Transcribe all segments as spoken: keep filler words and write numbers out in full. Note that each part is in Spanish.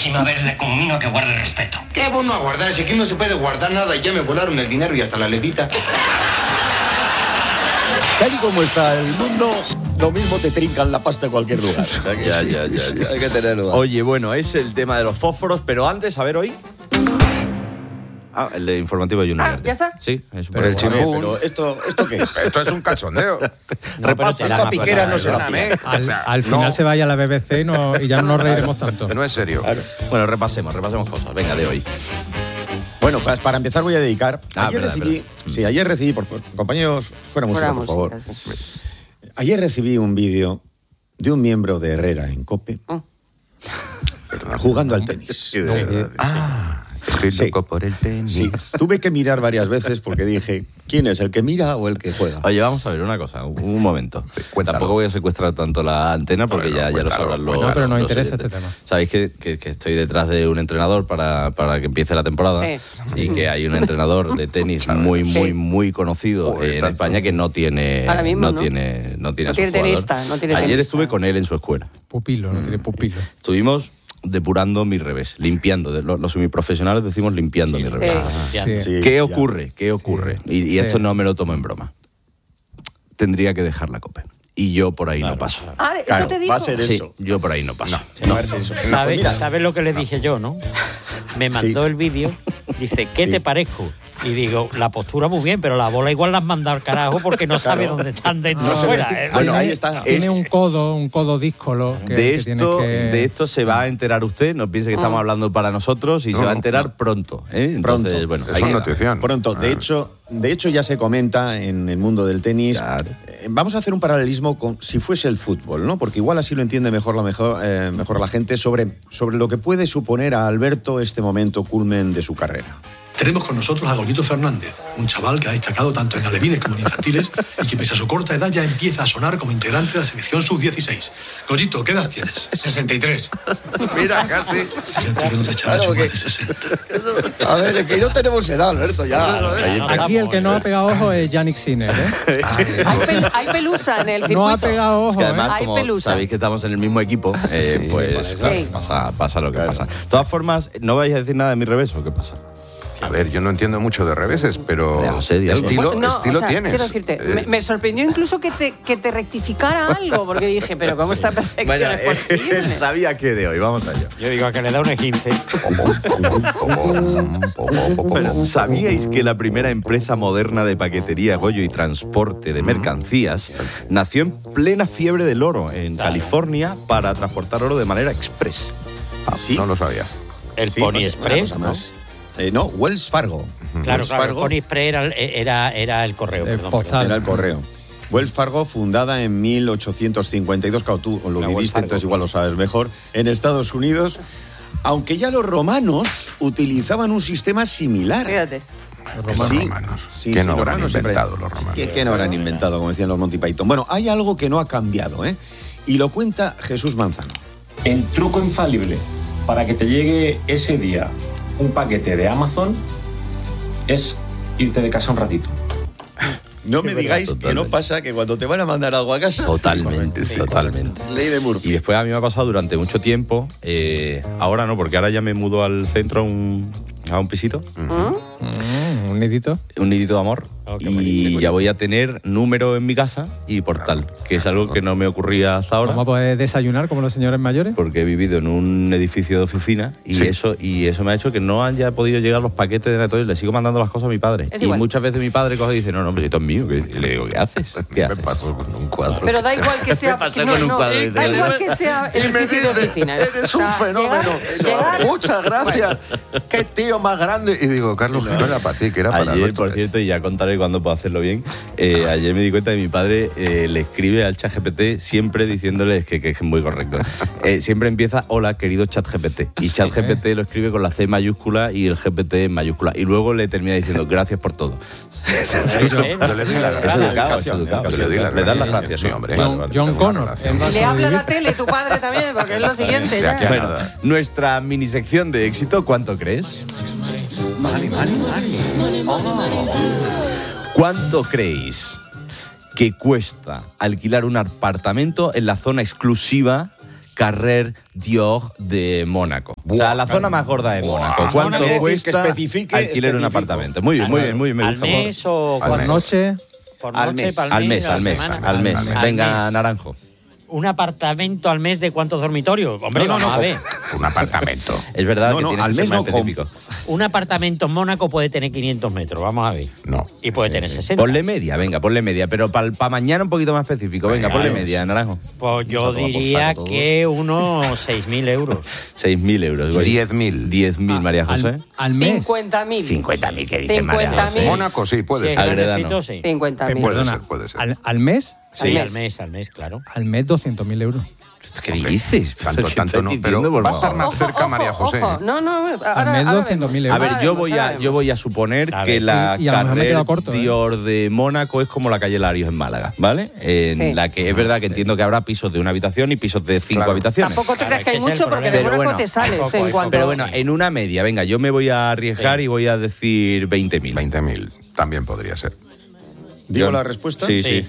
próxima vez le conmino que guarde respeto. ¿Qué bueno a guardar? Si aquí no se puede guardar nada y ya me volaron el dinero y hasta la levita. Tal y como está el mundo, lo mismo te trincan la pasta en cualquier lugar. Ya, ya, ya, ya. Hay que tenerlo. Oye, bueno, es el tema de los fósforos, pero antes, a ver, hoy... Ah, el de informativo de Junior. Ah, ¿ya está? Sí, es un Pero, poco- bueno, pero ¿esto, ¿esto qué es? Esto es un cachondeo. No, repasa, esta piquera no se la pilla. Al, al final No. se vaya a la B B C y, no, y ya no nos reiremos tanto. Que no es serio. Bueno, repasemos, repasemos cosas. Venga, de hoy. Bueno, pues para empezar voy a dedicar. Ah, ayer verdad, recibí, verdad. sí, ayer recibí, por favor, compañeros, fuera música, Fuera por favor. música, sí. Ayer recibí un vídeo de un miembro de Herrera en COPE Oh. jugando al tenis. Sí, de verdad. Ah, estoy Sí. loco por el tenis. Sí, tuve que mirar varias veces porque dije, ¿quién es, el que mira o el que juega? Oye, vamos a ver una cosa, un, un momento. cuéntalo. Tampoco voy a secuestrar tanto la antena porque Bueno, ya, ya lo cuéntalo, sabrán los cuéntalo. No, pero nos los interesa oyentes. este tema. Sabéis que, que, que estoy detrás de un entrenador para, para que empiece la temporada Sí. y que hay un entrenador de tenis muy, muy, Sí. muy conocido Joder, en tanto. España que no tiene Ahora mismo, no, ¿no? tiene no tiene No a su tiene jugador. tenista, no tiene Ayer tenista. estuve con él en su escuela. Pupilo, no tiene pupilo. Estuvimos depurando mi revés, limpiando. de- Los, los semiprofesionales decimos limpiando mi revés. Eh, Sí, ¿Qué ya. ocurre? ¿Qué ocurre? Y, y Sí. esto no me lo tomo en broma. Tendría que dejar la COPE. Y yo por ahí no paso. Ah, ¿eso Claro, te dijo? va a ser Sí, eso. yo por ahí no paso. No, a ver si eso. ¿Sabes Mira, sabe lo que le dije yo, no? Me mandó Sí. el vídeo, dice, ¿qué Sí. te parezco? Y digo, la postura muy bien, pero la bola igual la has mandado al carajo porque no sabe dónde están dentro o fuera. ¿eh? Bueno, Tiene- ahí está. Tiene Es- un codo, un codo díscolo. Que, De que esto, tienes que- de esto se va a enterar usted, no piense que estamos hablando para nosotros y No, se va a no, enterar pronto. ¿eh? Entonces, Pronto. bueno, Es ahí una queda. notición. Pronto. De Ah. hecho, de hecho ya se comenta en el mundo del tenis. Claro. Eh, Vamos a hacer un paralelismo con si fuese el fútbol, ¿no? Porque igual así lo entiende mejor la mejor, eh, mejor la gente sobre, sobre lo que puede suponer a Alberto este momento culmen de su carrera. Tenemos con nosotros a Goyito Fernández, un chaval que ha destacado tanto en alevines como en infantiles y que pese a su corta edad ya empieza a sonar como integrante de la selección sub dieciséis. Goyito, ¿qué edad tienes? sesenta y tres. Mira, casi. Fíjate que no te echabas Claro más que- de sesenta. A ver, es que no tenemos edad, Alberto, ya. Aquí el que no ha pegado ojo es Yannick Sinner, ¿eh? Hay, pel- hay pelusa en el circuito. No ha pegado Es ojo, que ¿eh? además, Hay como pelusa. sabéis que estamos en el mismo equipo, eh, Sí, pues sí, claro, sí. pasa, pasa lo que pasa. De todas formas, ¿no vais a decir nada de mi revés o qué pasa? A ver, yo no entiendo mucho de reveses, pero Ya, José, di algo. estilo, No, estilo o sea, tienes. Quiero decirte, Eh, me, me sorprendió incluso que te, que te rectificara algo, porque dije, pero ¿cómo esta perfección Bueno, es posible? él sabía que de hoy, vamos allá. Yo digo, a que le da un esguince. Bueno, ¿sabíais que la primera empresa moderna de paquetería, Goyo y transporte de mercancías nació en plena fiebre del oro en California para transportar oro de manera express? Ah, Sí. No lo sabía. El Sí, Pony pues, Express, una ¿no? cosa más. Eh, no, Wells Fargo. Claro, Wells claro, el Fargo Pony Express era, el- era, era el correo, El perdón. postal. era el correo. Wells Fargo, fundada en mil ochocientos cincuenta y dos, claro, tú lo La Wells viviste, Fargo. entonces igual lo sabes mejor, en Estados Unidos, aunque ya los romanos utilizaban un sistema similar. Fíjate. Los Sí, romanos. sí, ¿Qué sí, no los habrán romanos siempre- inventado los romanos? ¿Qué, qué no habrán inventado, como decían los Monty Python? Bueno, hay algo que no ha cambiado, ¿eh? Y lo cuenta Jesús Manzano. El truco infalible para que te llegue ese día un paquete de Amazon es irte de casa un ratito. No me verdad, digáis que totalmente. no pasa que cuando te van a mandar algo a casa... Totalmente, Sí, totalmente. Ley de Y Murphy. después a mí me ha pasado durante mucho tiempo, eh, ahora no, porque ahora ya me mudo al centro a un, a un pisito, Mm, un nidito. un nidito de amor, Oh, qué y bonito. ya voy a tener número en mi casa y portal, que es algo que no me ocurría hasta ahora. Vamos a poder desayunar como los señores mayores. Porque he vivido en un edificio de oficina y Sí. eso y eso me ha hecho que no haya podido llegar los paquetes de Netoy. Le sigo mandando las cosas a mi padre. Es y igual. muchas veces mi padre coge y dice, no, no, hombre, esto es mío. ¿Qué? Y le digo, ¿qué haces? ¿Qué Me haces? pasó con un cuadro. Pero da igual que sea. Me pasó no, con un no, cuadro eh, y da te- igual que sea Y me edificio de dice, oficinas. eres un O sea, fenómeno. llegar- Y yo, llegar- muchas gracias. Qué tío más grande. Y digo, Carlos, que no era para ti, que era para Ayer, Alberto. por cierto, y ya contaré cuándo puedo hacerlo bien, eh, ayer me di cuenta que mi padre eh, le escribe al ChatGPT siempre diciéndole que, que es muy correcto. Eh, siempre empieza, hola, querido ChatGPT. Y ChatGPT lo escribe con la C mayúscula y el G P T en mayúscula. Y luego le termina diciendo, gracias por todo. Yo le di la Es gracia. educado, es educado. Yo le di la Le das las gracia. gracias, Sí, ¿no? hombre. Vale, John, vale. John tengo Connor. una relación. en Y le Bajo habla a Vivir. la tele tu padre también, porque es lo siguiente. De ya. aquí a Bueno, nada. nuestra minisección de éxito, ¿cuánto crees? ¿Cuánto creéis que cuesta alquilar un apartamento en la zona exclusiva Carrer Dior de Mónaco. O sea, la zona más gorda de Mónaco. ¿Cuánto Mónaco, cuesta que especifique, alquiler un especifico. apartamento? Muy bien, muy bien, muy bien. Me ¿Al gusta. mes o Por cuánto? noche. Por Al noche, mes. para Al el mes, mes, a la al mes, semana. al mes. Al Venga, mes. Naranjo. ¿Un apartamento al mes de cuántos dormitorios? Hombre, No, no, vamos no, a ver. Un apartamento. Es verdad No, que no, tiene al que ser mes más no com- específico. Un apartamento en Mónaco puede tener quinientos metros, vamos a ver. No. Y puede tener sesenta. Ponle media, venga, ponle media. Pero para mañana un poquito más específico. Venga, ponle media, Naranjo. Pues yo Vamos a diría apostar todos. que unos seis mil euros. seis mil euros. güey. diez mil. diez mil, María José. Al, al mes. cincuenta mil. cincuenta mil, ¿qué dice María María José? José? Mónaco, sí, puede Sí, ser. Agredano. grandecito, sí. cincuenta mil. Puede Perdona, ser, puede ser. Al, al mes. Sí, Al al mes. mes, al mes, claro. Al mes doscientos mil euros. ¿Qué dices? Tanto, ¿Qué tanto estás no, diciendo, pero por va a estar favor? más cerca María José. Ojo. No, no. Ahora, Al mes ahora doscientos mil vemos. euros. A ver, Ahora yo vemos, voy ahora a vemos. yo voy a suponer A que ver. la Y- y a lo mejor me he Carrer quedado corto, ¿eh? Dior de Mónaco es como la calle Larios en Málaga, ¿vale? En Sí. la que es verdad que entiendo que habrá pisos de una habitación y pisos de cinco Claro. habitaciones. Tampoco te Claro, creas es que hay que ese es mucho el porque de problema. Pero Mónaco bueno, te sales tampoco en hay cuanto. Pero bueno, en una media, venga, yo me voy a arriesgar Sí. y voy a decir veinte mil. veinte mil, también podría ser. ¿Digo John. la respuesta? Sí, sí. Sí.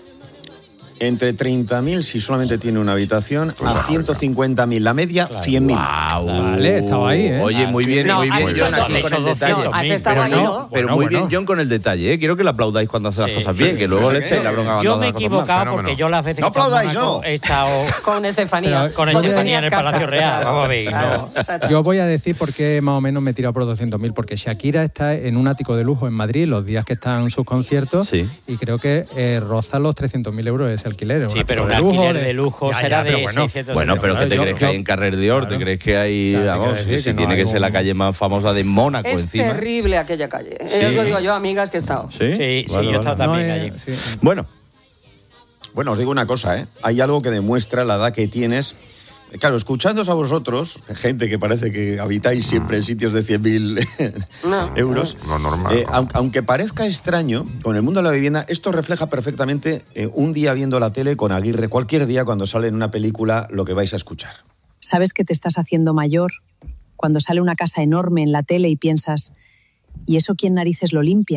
Entre treinta mil si solamente tiene una habitación, Pues a no, ciento cincuenta mil la media, cien mil. Wow. Vale, estaba ahí, ¿eh? Oye, muy bien, No, muy has bien, hecho John, aquí dos- con el has hecho detalle. doscientos Has mil, estado Pero, ahí, no, ¿no? pero Bueno, muy bueno. bien, John, con el detalle, ¿eh? Quiero que le aplaudáis cuando hace las Sí. cosas bien, que luego le echáis la bronca cuando Yo hace me he las cosas mal. equivocado fenómeno. porque yo las veces No que he estado en aplaudáis, Mónaco no. he estado Con Estefanía. Pero- con Voy a- Estefanía en el Casa. Palacio Real. Vamos a ver, Claro, no. exacto. Yo voy a decir por qué más o menos me he tirado por doscientos mil, porque Shakira está en un ático de lujo en Madrid los días que están sus conciertos Sí. y creo que eh, roza los trescientos mil euros ese alquiler. Sí, ático pero un de lujo, alquiler de lujo Ya, será ya, pero de bueno, seiscientos Bueno, pero ¿qué te yo- crees que yo- hay en Carrer Dior? ¿Te Claro. crees que hay, O sea, te vamos, quiero decir si que no tiene hay que ser la un- calle más famosa de Mónaco Es encima? terrible aquella calle. Ya os lo digo yo, amigas, que he estado. Sí, Sí, sí, Vale, yo he estado vale. también No, allí. eh, sí. Bueno, Bueno, os digo una cosa, ¿eh? Hay algo que demuestra la edad que tienes. Claro, escuchándoos a vosotros, gente que parece que habitáis siempre en sitios de cien mil No. euros, Lo normal, eh, ¿no? aunque, aunque parezca extraño, con el mundo de la vivienda, esto refleja perfectamente eh, un día viendo la tele con Aguirre, cualquier día cuando sale en una película, lo que vais a escuchar. Sabes que te estás haciendo mayor cuando sale una casa enorme en la tele y piensas, ¿y eso quién narices lo limpia?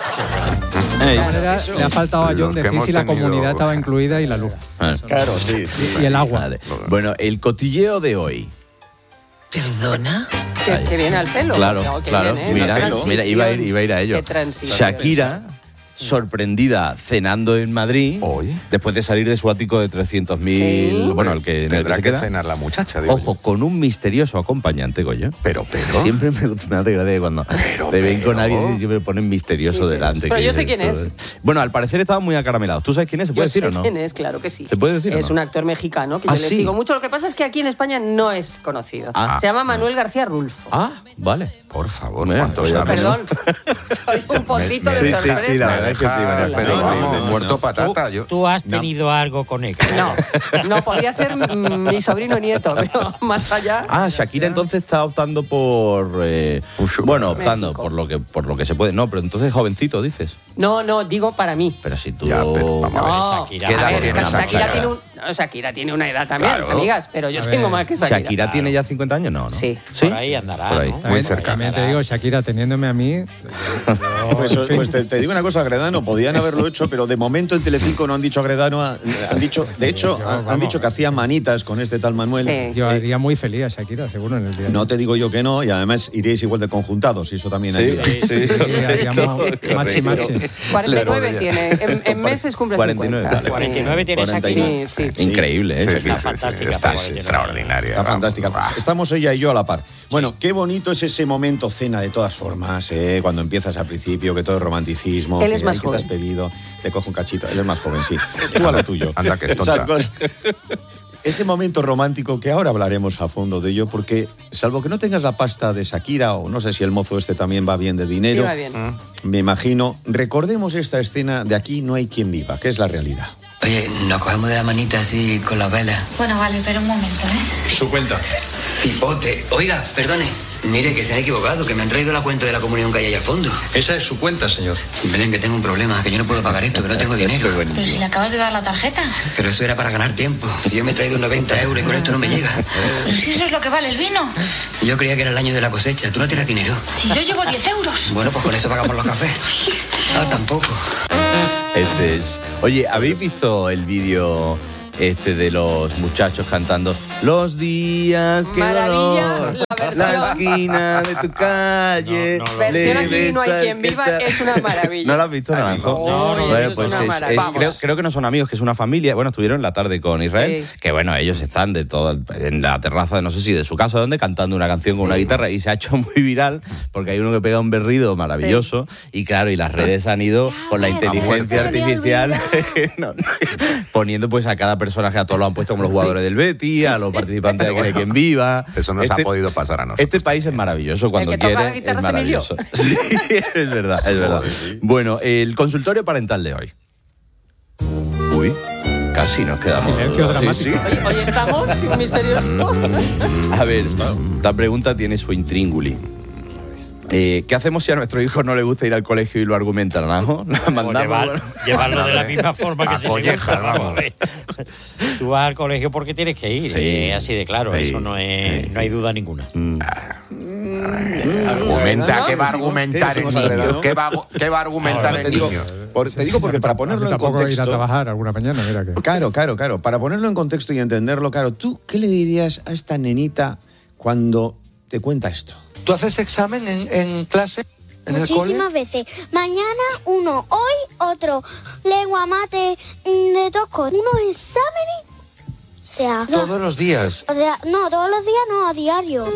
De todas maneras, le ha faltado a Los John que decir hemos si la tenido- comunidad estaba incluida y la luz. Ah. Claro, sí. Y el agua. vale. Bueno, el cotilleo de hoy. ¿Perdona? Que, que viene al pelo. Claro, No, que claro. viene, ¿eh? Mira, La transición. mira, iba a ir, iba a ir a ello. Qué transición. Shakira, sorprendida cenando en Madrid, Hoy. después de salir de su ático de trescientos mil, Sí. bueno, el que, en el que Tendrá se que queda. cenar la muchacha, digo Ojo, con un misterioso acompañante, Goyo. Pero, pero. Siempre me, me hace gracia cuando Pero, te ven pero. con alguien y siempre ponen misterioso Sí, sí. delante. Pero que yo sé dices, quién todo, es. ¿eh? Bueno, al parecer estaban muy acaramelados. ¿Tú sabes quién es? ¿Se Yo puede decir sé o no? quién es, claro que sí. ¿Se puede decir o Es no? un actor mexicano que Ah, yo le sí. sigo mucho. Lo que pasa es que aquí en España no es conocido. Ah. Se llama Manuel García Rulfo. Ah, vale. Por favor, Mira, ¿cuánto pues ya sabes? Perdón, soy un poquito Me- de me- sorpresa. sí, sí, la verdad es que sí, Deja, María. pero No, vamos, no, no, muerto no. patata. ¿Tú, Yo. tú has tenido algo con él. No, no podía ser mm, mi sobrino nieto, pero más allá. Ah, Shakira entonces está optando por eh, Un sugar. bueno, optando México. por lo que por lo que se puede. No, pero entonces jovencito dices. No, no, digo para mí. Pero si tú Ya, pero vamos a ver. No, Shakira. ¿Qué edad a ver, tiene Shakira, Shakira? tiene un, no, Shakira tiene una edad también, Claro. amigas, pero yo A tengo ver, más que Shakira. Shakira tiene ya cincuenta años, no, ¿no? Sí. ¿Sí? Por ahí andará, Por ahí. ¿no? Muy También- cerca. También te digo, Shakira, teniéndome a mí. yo, Pues, en fin. pues te, te digo una cosa, Agredano, podían haberlo hecho, pero de momento en Telecinco no han dicho Agredano, han dicho, de hecho, Yo, han, han vamos. dicho que hacía manitas con este tal Manuel. Sí. Yo Eh, haría muy feliz a Shakira, seguro, en el día. no te digo yo que no, y además iréis igual de conjuntados, y eso también ayuda. Sí, haríamos machi machi. cuarenta y nueve Le tiene, en, en meses cumple cuarenta y nueve, cincuenta. vale. cuarenta y nueve tiene cuarenta y nueve. Sí, sí. Increíble, ¿eh? Sí, sí, Está sí, fantástica, sí, está pero bueno, extraordinaria. Está fantástica. Bah. Estamos ella y yo a la par. Bueno, qué bonito es ese momento cena de todas formas, ¿eh? Cuando empiezas al principio, que todo es romanticismo. Él que, es más ay, ¿qué te has joven. pedido? Te cojo un cachito. Él es más joven, sí. Tú a lo tuyo. Anda, que es tonta. O sea, con- ese momento romántico que ahora hablaremos a fondo de ello, porque salvo que no tengas la pasta de Shakira, o no sé si el mozo este también va bien de dinero, Sí, va bien. me imagino, recordemos esta escena de Aquí no hay quien viva, que es la realidad. Oye, nos cogemos de la manita así con las velas. Bueno, vale, pero un momento, ¿eh? Su cuenta. Cipote. Oiga, perdone. Mire, que se ha equivocado, que me han traído la cuenta de la comunión que hay ahí al fondo. Esa es su cuenta, señor. Belén, que tengo un problema, que yo no puedo pagar esto, que no tengo dinero. Pero si le acabas de dar la tarjeta. Pero eso era para ganar tiempo. Si yo me he traído noventa euros y con esto no me llega. Pero si eso es lo que vale el vino. Yo creía que era el año de la cosecha. ¿Tú no tienes dinero? Si yo llevo diez euros. Bueno, pues con eso pagamos los cafés. Ah, tampoco. Este es. Oye, ¿habéis visto el vídeo este de los muchachos cantando Los días que Maravilla, dolor, la versión. la esquina de tu calle. No, no, no. Versión Aquí no hay quien viva es una maravilla. ¿No lo has visto, Naranjo? No, no, bueno, eso pues es una es- maravilla. es- creo, creo que no son amigos, que es una familia. Bueno, estuvieron en la tarde con Israel, Sí. que bueno, ellos están de todo en la terraza, no sé si de su casa o dónde, cantando una canción con una guitarra y se ha hecho muy viral porque hay uno que pega un berrido maravilloso y claro, y las redes han ido con la inteligencia artificial no, no, poniendo pues a cada personaje, a todos lo han puesto como los jugadores del Betis, a los participantes de Quién es Quien Viva. Eso nos ha podido pasar a nosotros. Este país es maravilloso cuando El que toca quiere, la guitarra es es Emilio. maravilloso. Sí, es verdad, es verdad. Bueno, el consultorio parental de hoy. Uy, casi nos quedamos. Silencio dramático. Sí, sí. Hoy, hoy estamos misteriosos. A ver, esta pregunta tiene su intríngulis. Eh, ¿Qué hacemos si a nuestro hijo no le gusta ir al colegio y lo argumentan, ¿no? La mandamos, llevar- bueno. llevarlo de la misma forma que A se le colleja, gusta, vamos a vamos. ver. Tú vas al colegio porque tienes que ir, Sí. eh, así de claro, Sí. eso no es, no hay duda ninguna. Argumenta, ¿qué va a argumentar ¿Qué el decimos, Alfredo, niño? no? ¿Qué va, a- qué va a argumentar Ahora, el te digo, niño? por- te digo porque para ponerlo en Tampoco ir a contexto. trabajar alguna mañana, mira que. Claro, claro, claro. Para ponerlo en contexto y entenderlo, claro, ¿tú qué le dirías a esta nenita cuando te cuenta esto? ¿Tú haces examen en, en clase? ¿En el cole? Muchísimas veces. Mañana uno, hoy otro. Lengua, mate, mm, le toco unos exámenes. O sea, Todos los días. o sea, no, todos los días no, a diario.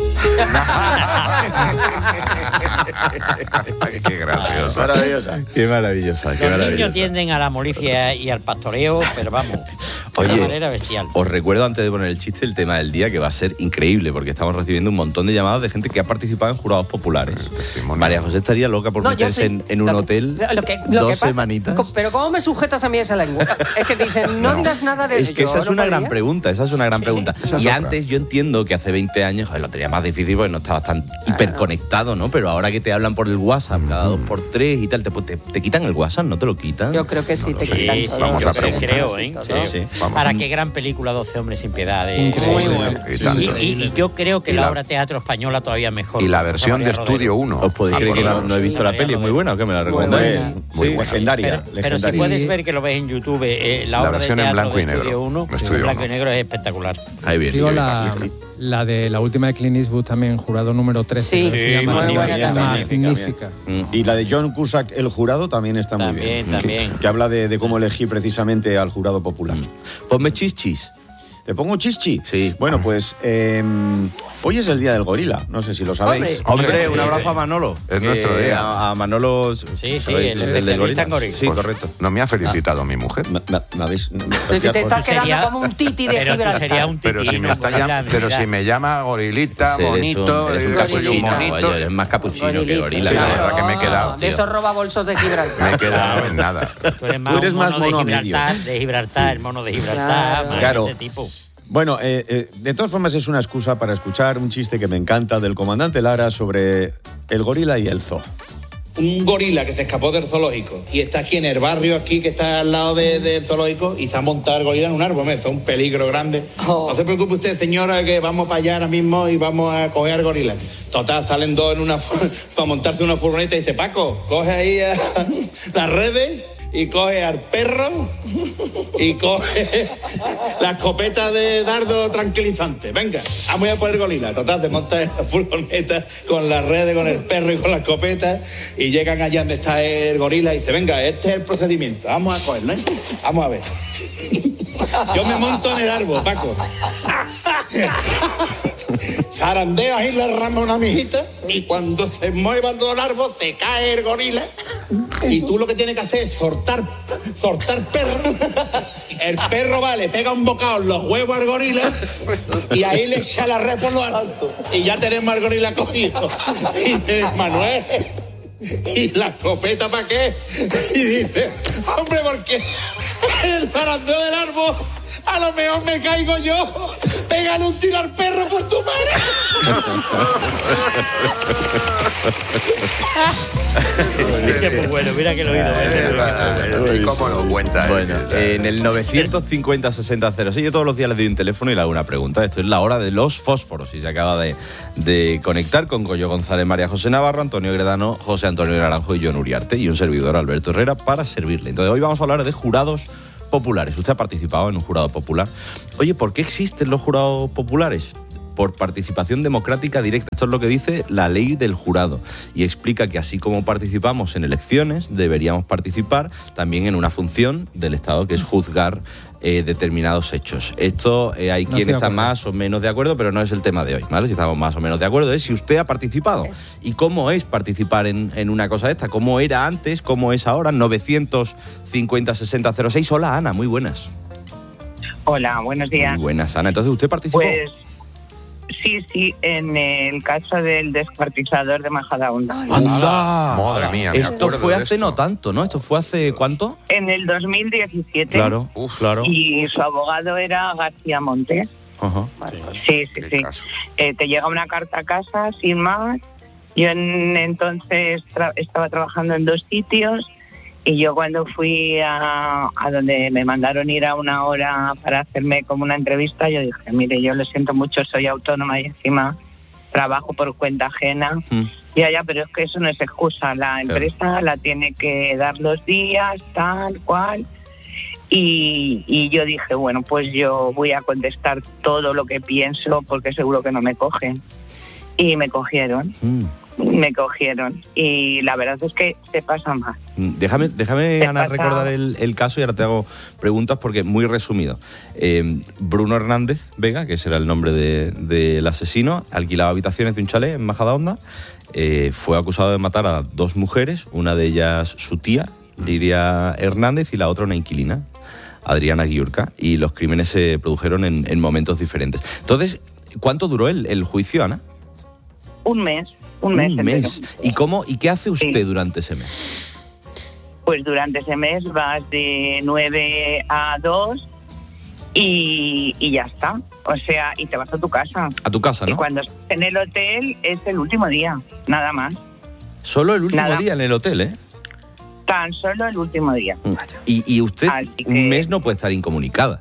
Qué gracioso. Maravillosa. Qué maravillosa, qué Los maravillosa. niños tienden a la molicie y al pastoreo, pero vamos, de Oye, una manera bestial. Os recuerdo antes de poner el chiste el tema del día que va a ser increíble porque estamos recibiendo un montón de llamadas de gente que ha participado en jurados populares. María José estaría loca por No, yo meterse sí. en, en un Lo que- hotel lo que- lo dos que pasa- semanitas. co- Pero ¿cómo me sujetas a mí esa lengua? Es que dicen, no, digas nada de Es que yo esa es no una podría. gran pregunta, esa es una gran Sí, pregunta. esa es Y otra. antes yo entiendo que hace veinte años joder, lo tenía más difícil porque no estabas tan hiperconectado, ¿no? Pero ahora que te hablan por el WhatsApp cada dos por tres y tal, te, te, te quitan el WhatsApp, ¿no te lo quitan? Yo creo que sí, te Sí, quitan sí, todo. Vamos yo a creo, preguntar. creo, ¿eh? Sí, sí. Para qué gran película, doce hombres sin piedad. eh. Increíble. Muy buena. Y tanto. Y, y- y yo creo que Y la, la- obra teatro española todavía mejor. Y la José versión María de Rodero. Estudio uno. ¿Os podéis Sí, creer sí, que no, no he visto la María peli? Es muy Rodero. buena, que me la Muy recomendáis. buena. Sí. Legendaria. Pero, pero si legendaria. puedes ver que lo ves en YouTube, eh, la, La obra de versión en teatro blanco de y negro. Estudio uno, De Estudio en blanco uno. y negro es espectacular. Ahí bien, Digo sí, la, la de la última de Clint Eastwood también, jurado número trece. Sí. creo que se Sí, llama. magnífica, magnífica, Magnífica. Y la de John Cusack, el jurado, también está muy También, bien. también. Que, que habla de, de cómo elegir precisamente al jurado popular. Ponme chichis. ¿Te pongo chichi? Sí. Bueno, pues eh, hoy es el día del gorila. No sé si lo sabéis. Hombre, un abrazo a Manolo. Es que nuestro día. A, a Manolo. Sí, sí, ¿sabéis? el del especialista gorila. en gorila. Sí, Pues correcto. No me ha felicitado mi mujer. Me- me- me habéis- me- Pero si te estás Tú sería- quedando como un titi de pero tú Gibraltar. serías un Pero si, titino, me está pues, llam- mira, pero mira. si me llama gorilita, Eres un- bonito, eres un digo, soy un capuchino, monito. oye, eres más capuchino que Gorilita, gorila. Sí, la claro. verdad que me he quedado, De tío. esos robabolsos de Gibraltar. Me he quedado en nada. Tú eres más, Tú eres un más mono de mono a medio. Gibraltar, de Gibraltar, el mono de Gibraltar, Claro. más Claro. ese tipo. Bueno, eh, eh, de todas formas es una excusa para escuchar un chiste que me encanta del comandante Lara sobre el gorila y el zoo. Un gorila que se escapó del zoológico y está aquí en el barrio, aquí que está al lado de- del zoológico, y se ha montado el gorila en un árbol. Eso es un peligro grande. No se preocupe usted, señora, que vamos para allá ahora mismo y vamos a coger al gorila. Total, salen dos en una fu- para montarse en una furgoneta y dice, Paco, coge ahí a las redes y coge al perro y coge la escopeta de dardo tranquilizante. Venga, vamos a por el gorila. Total, se monta en la furgoneta con las redes, con el perro y con la escopeta, y llegan allá donde está el gorila y dice, venga, este es el procedimiento, vamos a cogerlo, ¿eh? Vamos a ver. Yo me monto en el árbol, Paco. Zarandeo ahí la rama una mijita, y cuando se mueva todo el árbol se cae el gorila, y tú lo que tienes que hacer es soltar, soltar perro. El perro va, le pega un bocado en los huevos al gorila y ahí le echa la red por lo alto y ya tenemos al gorila cogido. Y dice, Manuel, ¿y la escopeta para qué? Y dice, hombre, porque en el zarandeo del árbol a lo mejor me caigo yo. Pégale un tiro al perro por tu Qué muy bueno, mira que lo he oído. ¿Y cómo lo cuenta? Bueno, en el novecientos cincuenta sesenta cero seis yo todos los días le doy un teléfono y le hago una pregunta. Esto es la hora de los fósforos y se acaba de, de conectar con Goyo González, María José Navarro, Antonio Gredano, José Antonio Naranjo y John Uriarte y un servidor, Alberto Herrera, para servirle. Entonces hoy vamos a hablar de jurados populares. Usted ha participado en un jurado popular. Oye, ¿por qué existen los jurados populares? Por participación democrática directa. Esto es lo que dice la ley del jurado y explica que así como participamos en elecciones, deberíamos participar también en una función del Estado, que es juzgar eh, determinados hechos. Esto eh, hay No quien estoy de está acuerdo. más o menos de acuerdo, pero no es el tema de hoy, ¿vale? Si estamos más o menos de acuerdo es si usted ha participado y cómo es participar en, en una cosa de esta, cómo era antes, cómo es ahora. Novecientos cincuenta sesenta cero seis. Hola, Ana, muy buenas. Hola, buenos días. Muy buenas, Ana. Entonces, ¿usted participó? Pues sí, sí, en el caso del descuartizador de Majadahonda. ¡Anda! Madre mía, me Esto acuerdo fue de hace esto. no tanto, ¿no? Esto fue hace ¿cuánto? En el dos mil diecisiete. Claro, claro. Y su abogado era García Montes. Ajá. Sí, sí, sí. Eh, te llega una carta a casa, sin más. Yo en, entonces tra- estaba trabajando en dos sitios y yo cuando fui a, a donde me mandaron ir a una hora para hacerme como una entrevista, yo dije, mire, yo lo siento mucho, soy autónoma y encima trabajo por cuenta ajena. Mm. Ya, ya, pero es que eso no es excusa. La empresa la tiene que dar los días, tal cual. Y, y yo dije, bueno, pues yo voy a contestar todo lo que pienso porque seguro que no me cogen. Y me cogieron, Mm. me cogieron. Y la verdad es que se pasa más. Déjame, déjame ¿Qué Ana, pasa? recordar el, el caso y ahora te hago preguntas porque muy resumido. Eh, Bruno Hernández Vega, que ese era el nombre de- del asesino, alquilaba habitaciones de un chalet en Majadahonda, eh, fue acusado de matar a dos mujeres, una de ellas su tía, Liria Hernández, y la otra una inquilina, Adriana Guiurca, y los crímenes se produjeron en, en momentos diferentes. Entonces, ¿cuánto duró el, el juicio, Ana? Un mes, un mes. Un entero. mes. ¿Y cómo y qué hace usted durante ese mes? Pues durante ese mes vas de nueve a dos y, y ya está. O sea, y te vas a tu casa. A tu casa, Y ¿no? cuando estás en el hotel es el último día, nada más. Solo el último Nada. día en el hotel, ¿eh? Tan solo el último día. Y, y usted Así que- un mes no puede estar incomunicada.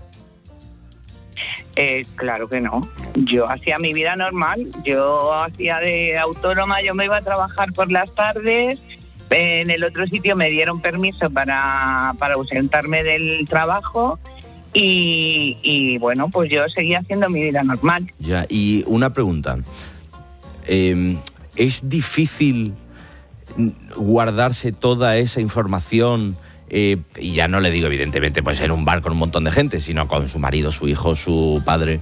Eh, claro que no. Yo hacía mi vida normal. Yo hacía de autónoma, yo me iba a trabajar por las tardes. En el otro sitio me dieron permiso para, para ausentarme del trabajo. Y, y bueno, pues yo seguía haciendo mi vida normal. Ya, y una pregunta. Eh, ¿Es difícil guardarse toda esa información? Eh, y ya no le digo, evidentemente, pues en un bar con un montón de gente, sino con su marido, su hijo, su padre.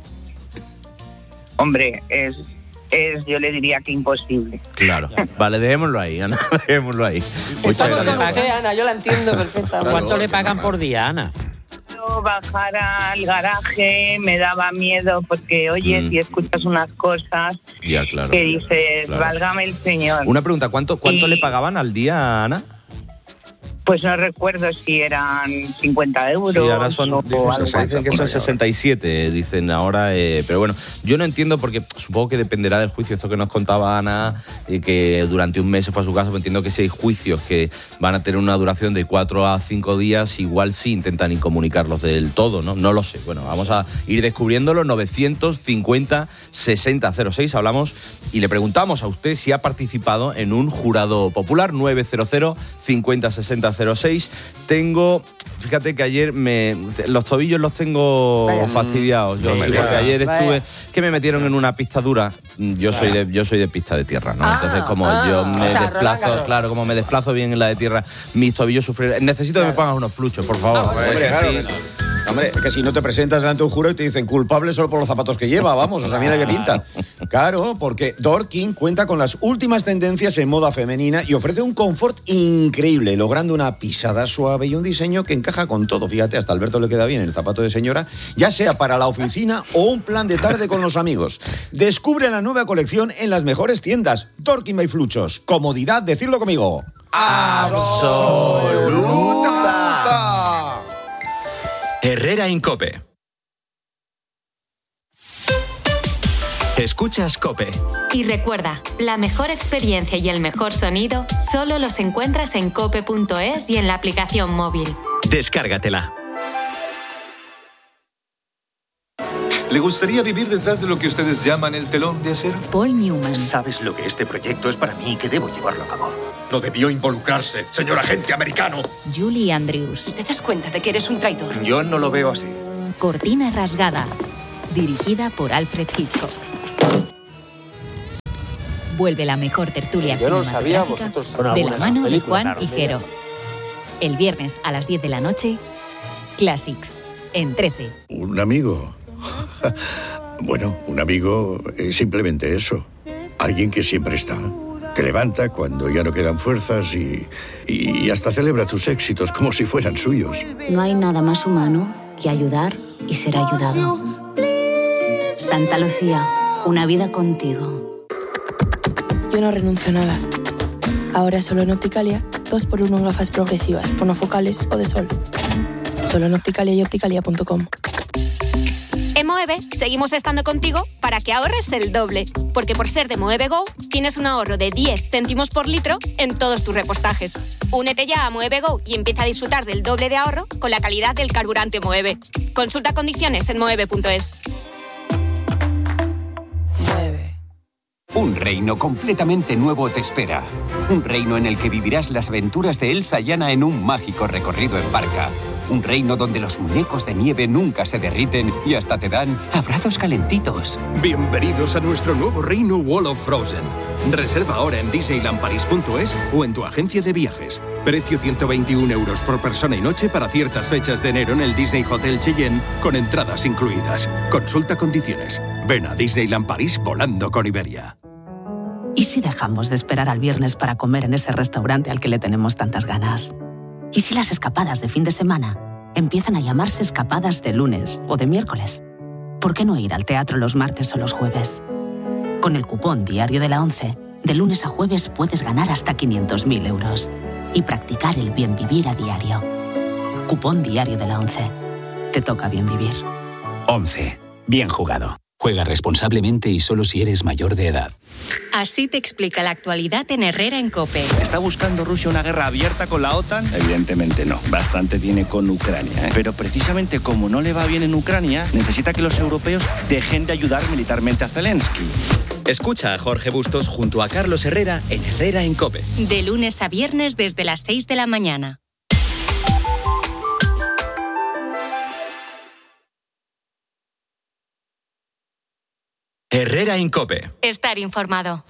Hombre, es, es yo le diría que imposible. Claro. Vale, dejémoslo ahí, Ana, dejémoslo ahí. Muchas Estamos con gracias. usted, Ana, yo la entiendo perfectamente. ¿Cuánto le pagan por día, Ana? Bajar al garaje me daba miedo porque, oye, Mm. si escuchas unas cosas Ya, claro. que dices, claro. válgame el Señor. Una pregunta, ¿cuánto, cuánto Y- le pagaban al día, Ana? Pues no recuerdo si eran cincuenta euros. Sí, ahora son, o dicen, algo así. dicen que son sesenta y siete, dicen ahora, eh, pero bueno, yo no entiendo porque supongo que dependerá del juicio, esto que nos contaba Ana, eh, que durante un mes se fue a su casa, pues entiendo que si hay juicios que van a tener una duración de cuatro a cinco días, igual sí intentan incomunicarlos del todo, ¿no? No lo sé, bueno, vamos a ir descubriéndolo. Novecientos cincuenta sesenta cero seis, hablamos y le preguntamos a usted si ha participado en un jurado popular. Novecientos cincuenta sesenta cero seis. Tengo, fíjate que ayer me los tobillos los tengo Vaya. fastidiados, yo, No me sí, porque digas. ayer Vaya. estuve que me metieron en una pista dura. Yo soy de yo soy de pista de tierra, ¿no? Ah, Entonces como ah, yo me o sea, desplazo, Roland Garros. claro, como me desplazo bien en la de tierra, mis tobillos sufren. Necesito que me pongas unos fluchos, por favor. Hombre, Porque claro sí. que sí. Hombre, que si no te presentas delante de un jurado y te dicen culpable solo por los zapatos que lleva, vamos, o sea, mira qué pinta. Claro, porque Dorking cuenta con las últimas tendencias en moda femenina y ofrece un confort increíble, logrando una pisada suave y un diseño que encaja con todo. Fíjate, hasta a Alberto le queda bien el zapato de señora, ya sea para la oficina o un plan de tarde con los amigos. Descubre la nueva colección en las mejores tiendas. Dorking by Fluchos. Comodidad, decirlo conmigo. ¡Absoluta! Herrera Incope. Escuchas Cope. Y recuerda, la mejor experiencia y el mejor sonido solo los encuentras en cope punto es y en la aplicación móvil. Descárgatela. ¿Le gustaría vivir detrás de lo que ustedes llaman el telón de acero? Paul Newman. Sabes lo que este proyecto es para mí y que debo llevarlo a cabo. No debió involucrarse, señor agente americano. Julie Andrews. ¿Te das cuenta de que eres un traidor? Yo no lo veo así. Cortina rasgada. Dirigida por Alfred Hitchcock. Vuelve la mejor tertulia Yo no lo sabía, cinematográfica vosotros son de la algunas mano de películas, Juan claro, Higuero. El viernes a las diez de la noche, Classics, en trece. ¿Un amigo? Bueno, un amigo es simplemente eso. Alguien que siempre está. Te levanta cuando ya no quedan fuerzas y, y hasta celebra tus éxitos como si fueran suyos. No hay nada más humano que ayudar y ser ayudado. Santa Lucía, una vida contigo. Yo no renuncio a nada. Ahora solo en Opticalia, dos por uno en gafas progresivas, monofocales o de sol. Solo en Opticalia y opticalia punto com. En Moeve seguimos estando contigo para que ahorres el doble. Porque por ser de Moeve Go, tienes un ahorro de diez céntimos por litro en todos tus repostajes. Únete ya a Moeve Go y empieza a disfrutar del doble de ahorro con la calidad del carburante Moeve. Consulta condiciones en moeve punto es. Un reino completamente nuevo te espera. Un reino en el que vivirás las aventuras de Elsa y Anna en un mágico recorrido en barca. Un reino donde los muñecos de nieve nunca se derriten y hasta te dan abrazos calentitos. Bienvenidos a nuestro nuevo reino Wall of Frozen. Reserva ahora en disneyland paris punto es o en tu agencia de viajes. Precio ciento veintiún euros por persona y noche para ciertas fechas de enero en el Disney Hotel Cheyenne con entradas incluidas. Consulta condiciones. Ven a Disneyland París volando con Iberia. ¿Y si dejamos de esperar al viernes para comer en ese restaurante al que le tenemos tantas ganas? ¿Y si las escapadas de fin de semana empiezan a llamarse escapadas de lunes o de miércoles? ¿Por qué no ir al teatro los martes o los jueves? Con el cupón Diario de la ONCE, de lunes a jueves puedes ganar hasta quinientos mil euros y practicar el bien vivir a diario. Cupón Diario de la ONCE. Te toca bien vivir. ONCE. Bien jugado. Juega responsablemente y solo si eres mayor de edad. Así te explica la actualidad en Herrera en COPE. ¿Está buscando Rusia una guerra abierta con la OTAN? Evidentemente no. Bastante tiene con Ucrania, ¿eh? Pero precisamente como no le va bien en Ucrania, necesita que los europeos dejen de ayudar militarmente a Zelensky. Escucha a Jorge Bustos junto a Carlos Herrera en Herrera en COPE. De lunes a viernes desde las seis de la mañana. Herrera en COPE. Estar informado.